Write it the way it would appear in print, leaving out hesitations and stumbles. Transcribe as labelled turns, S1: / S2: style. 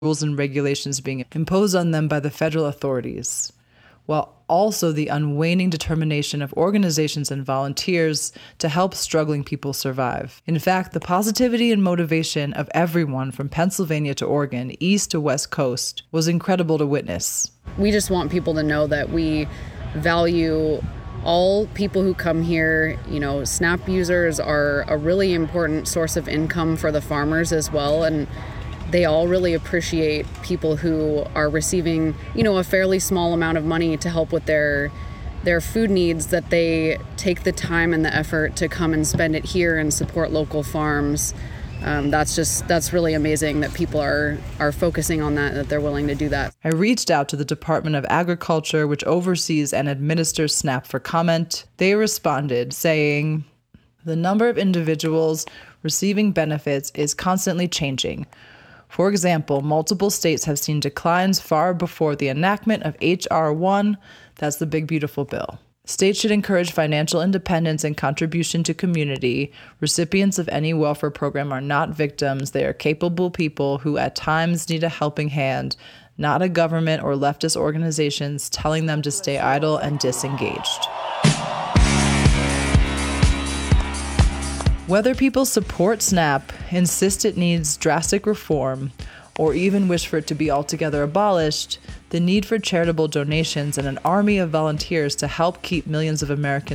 S1: rules and regulations being imposed on them by the federal authorities, while also the unwaning determination of organizations and volunteers to help struggling people survive. In fact, the positivity and motivation of everyone from Pennsylvania to Oregon, east to west coast, was incredible to witness.
S2: We just want people to know that we value all people who come here. SNAP users are a really important source of income for the farmers as well, and they all really appreciate people who are receiving, a fairly small amount of money to help with their food needs, that they take the time and the effort to come and spend it here and support local farms. That's really amazing that people are focusing on that they're willing to do that.
S1: I reached out to the Department of Agriculture, which oversees and administers SNAP, for comment. They responded saying, "The number of individuals receiving benefits is constantly changing. For example, multiple states have seen declines far before the enactment of H.R. 1, that's the big beautiful bill. States should encourage financial independence and contribution to community. Recipients of any welfare program are not victims. They are capable people who at times need a helping hand, not a government or leftist organizations telling them to stay idle and disengaged." Whether people support SNAP, insist it needs drastic reform, or even wish for it to be altogether abolished, the need for charitable donations and an army of volunteers to help keep millions of Americans